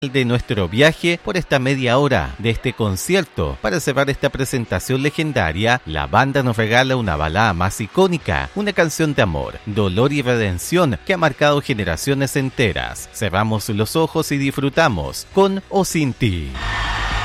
de nuestro viaje por esta media hora de este concierto. Para cerrar esta presentación legendaria, la banda nos regala una balada más icónica, una canción de amor, dolor y redención que ha marcado generaciones enteras. Cerramos los ojos y disfrutamos con O Sin Ti.